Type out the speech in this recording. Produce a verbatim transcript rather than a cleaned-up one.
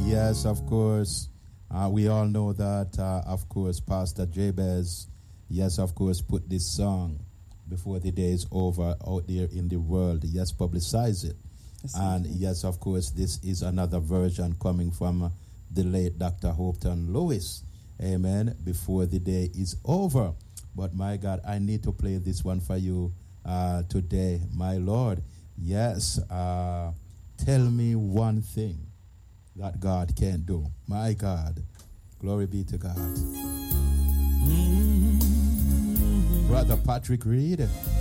Yes, of course. Uh, we all know that, uh, of course, Pastor Jabez, yes, of course, put this song before the day is over out there in the world. Yes, publicize it. Yes, and yes, of course, this is another version coming from uh, the late Doctor Hopeton Lewis. Amen. Before the day is over. But my God, I need to play this one for you uh, today, my Lord. Yes, uh, tell me one thing that God can do. My God. Glory be to God. Mm-hmm. Brother Patrick Reed.